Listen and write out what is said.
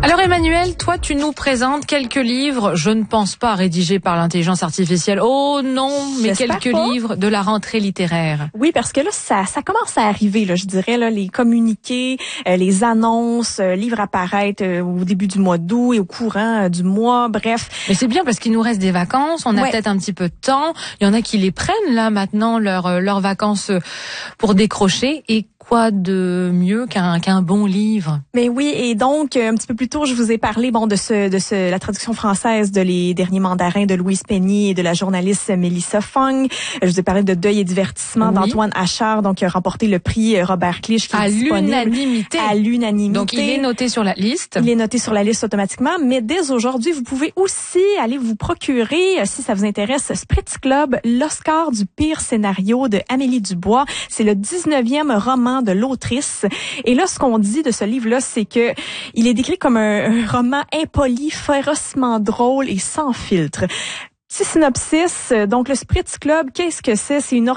Alors Emmanuel, toi tu nous présentes quelques livres, je ne pense pas rédigés par l'intelligence artificielle, oh non, mais quelques livres de la rentrée littéraire. Oui, parce que là, ça commence à arriver, là, je dirais, là, les communiqués, les annonces, livres apparaître au début du mois d'août et au courant du mois, bref. Mais c'est bien parce qu'il nous reste des vacances, on a peut-être un petit peu de temps, il y en a qui les prennent là maintenant, leurs vacances pour décrocher, et quoi de mieux qu'un bon livre? Mais oui, et donc un petit peu plus tôt, je vous ai parlé de la traduction française de Les Derniers Mandarins de Louise Penny et de la journaliste Mélissa Fung. Je vous ai parlé de Deuil et divertissement d'Antoine Achard, donc qui a remporté le prix Robert Clich, qui est disponible à l'unanimité. Donc il est noté sur la liste. Il est noté sur la liste automatiquement, mais dès aujourd'hui, vous pouvez aussi aller vous procurer, si ça vous intéresse, Spritz Club, l'Oscar du pire scénario de Amélie Dubois. C'est le 19e roman de l'autrice. Et là, ce qu'on dit de ce livre-là, c'est que il est décrit comme un roman impoli, férocement drôle et sans filtre. Petit synopsis, donc le Spritz Club, qu'est-ce que c'est? C'est une